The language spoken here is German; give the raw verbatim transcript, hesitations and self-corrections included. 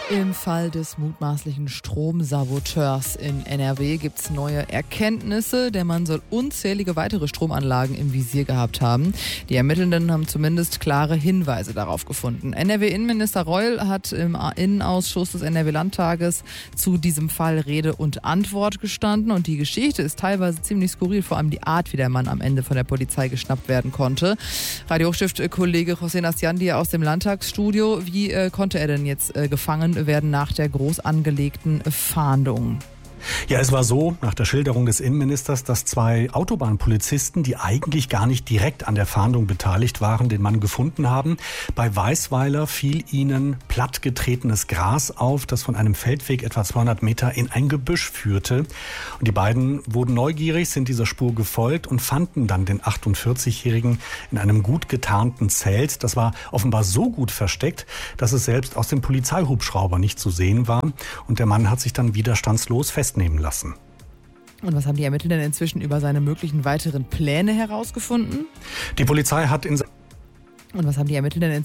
Im Fall des mutmaßlichen Stromsaboteurs in N R W gibt es neue Erkenntnisse. Der Mann soll unzählige weitere Stromanlagen im Visier gehabt haben. Die Ermittelnden haben zumindest klare Hinweise darauf gefunden. N R W-Innenminister Reul hat im Innenausschuss des N R W-Landtages zu diesem Fall Rede und Antwort gestanden. Und die Geschichte ist teilweise ziemlich skurril, vor allem die Art, wie der Mann am Ende von der Polizei geschnappt werden konnte. Radio Hochstift-Kollege José Nastiandi aus dem Landtagsstudio. Wie äh, konnte er denn jetzt äh, gefangen werden nach der groß angelegten Fahndung? Ja, es war so, nach der Schilderung des Innenministers, dass zwei Autobahnpolizisten, die eigentlich gar nicht direkt an der Fahndung beteiligt waren, den Mann gefunden haben. Bei Weißweiler fiel ihnen plattgetretenes Gras auf, das von einem Feldweg etwa zweihundert Meter in ein Gebüsch führte. Und die beiden wurden neugierig, sind dieser Spur gefolgt und fanden dann den achtundvierzigjährigen in einem gut getarnten Zelt. Das war offenbar so gut versteckt, dass es selbst aus dem Polizeihubschrauber nicht zu sehen war. Und der Mann hat sich dann widerstandslos festnehmen lassen. Und was haben die Ermittler denn inzwischen über seine möglichen weiteren Pläne herausgefunden? Die Polizei hat in Und was haben die Ermittler denn inzwischen